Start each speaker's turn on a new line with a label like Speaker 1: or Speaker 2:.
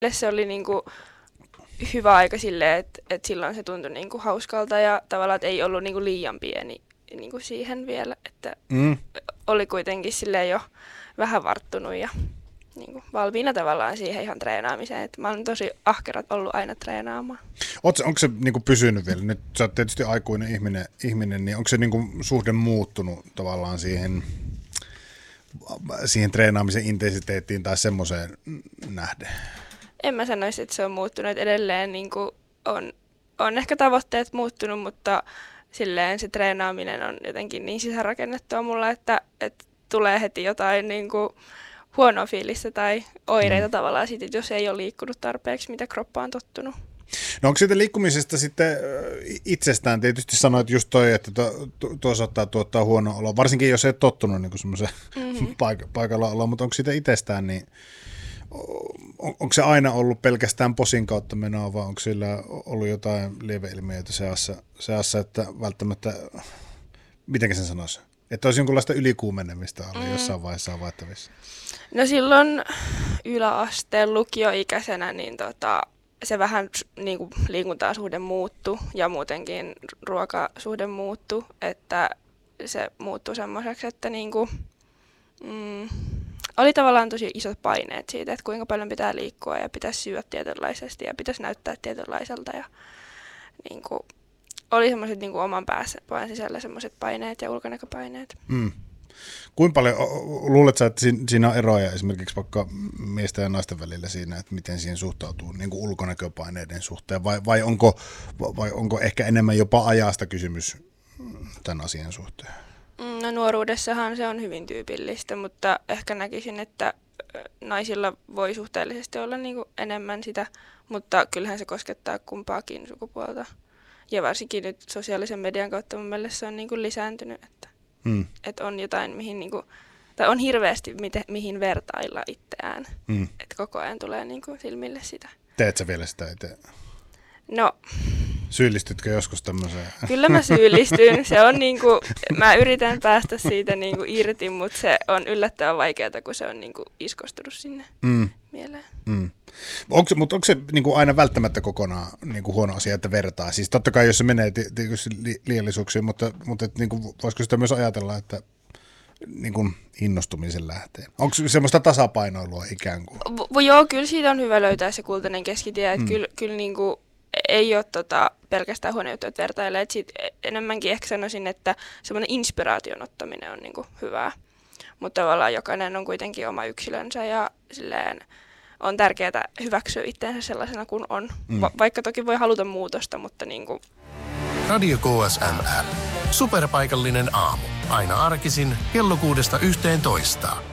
Speaker 1: Se oli niinku hyvä aika silleen, että silloin se tuntui niinku hauskalta ja tavallaan, että ei ollut niinku liian pieni niinku siihen vielä, että oli kuitenkin silleen jo vähän varttunut ja niinku valmiina tavallaan siihen ihan treenaamiseen. Et mä olen tosi ahkerat ollut aina treenaamaan.
Speaker 2: Onko se niinku pysynyt vielä? Nyt sä oot tietysti aikuinen ihminen, niin onko se niinku suhde muuttunut tavallaan siihen treenaamisen intensiteettiin tai semmoiseen nähden?
Speaker 1: En mä sanoisi, että se on muuttunut. Edelleen niinku on ehkä tavoitteet muuttunut, mutta silleen se treenaaminen on jotenkin niin sisäänrakennettua mulla, että tulee heti jotain niinku huonoa fiilistä tai oireita tavallaan siitä, että jos ei ole liikkunut tarpeeksi, mitä kroppa on tottunut.
Speaker 2: No onko siitä liikkumisesta sitten itsestään? Tietysti sanoit just toi, että tuo saattaa tuottaa huono olo, varsinkin jos ei tottunut niin semmoisen paikalla oloa, mutta onko siitä itsestään, niin onko se aina ollut pelkästään posin kautta menoa, vai onko sillä ollut jotain lieveilmiöitä seassa, että välttämättä, mitenkä sen sanoisi, että olisi jonkunlaista ylikuumenemista ollut jossain vaiheessa havaittavissa?
Speaker 1: No silloin yläasteen lukioikäisenä niin se vähän niin kuin liikuntasuhde muuttui ja muutenkin ruokasuhde muuttui, että se muuttui semmoiseksi, että niin kuin, oli tavallaan tosi isot paineet siitä, että kuinka paljon pitää liikkua ja pitäisi syödä tietynlaisesti ja pitäisi näyttää tietynlaiselta ja niin kuin, oli semmoiset niin kuin oman pään sisällä semmoiset paineet ja ulkonäköpaineet.
Speaker 2: Kuinka paljon, luulet sä, että siinä on eroja esimerkiksi vaikka miesten ja naisten välillä siinä, että miten siihen suhtautuu niin kuin ulkonäköpaineiden suhteen, vai onko ehkä enemmän jopa ajasta kysymys tämän asian suhteen?
Speaker 1: No nuoruudessahan se on hyvin tyypillistä, mutta ehkä näkisin, että naisilla voi suhteellisesti olla niin kuin enemmän sitä, mutta kyllähän se koskettaa kumpaakin sukupuolta. Ja varsinkin nyt sosiaalisen median kautta mun mielestä se on niin kuin lisääntynyt, että on jotain, mihin niinku, tai on hirveästi mihin vertailla itseään. Että koko ajan tulee niinku silmille sitä.
Speaker 2: Teet sä vielä sitä itse?
Speaker 1: No.
Speaker 2: Syyllistytkö joskus tämmöiseen?
Speaker 1: Kyllä mä syyllistyn. Se on niinku, mä yritän päästä siitä niinku irti, mutta se on yllättävän vaikeaa, kun se on niinku iskostunut sinne mieleen.
Speaker 2: Mutta onko se niinku aina välttämättä kokonaan niinku huono asia, että vertaa? Siis totta kai, jos se menee tietysti liiallisuuksiin, mutta niinku, voisiko sitä myös ajatella, että niinku innostumisen lähteen? Onko semmoista tasapainoilua ikään kuin?
Speaker 1: Joo, kyllä siitä on hyvä löytää se kultainen keskitie. Kyllä niinku, ei ole pelkästään huono juttu, että vertailee. Enemmänkin ehkä sanoisin, että semmoinen inspiraation ottaminen on niinku hyvää. Mutta tavallaan jokainen on kuitenkin oma yksilönsä ja silleen on tärkeää hyväksyä itseensä sellaisena kuin on. Vaikka toki voi haluta muutosta, mutta niinku.
Speaker 3: Radio KSML. Superpaikallinen aamu. Aina arkisin kello 6–11.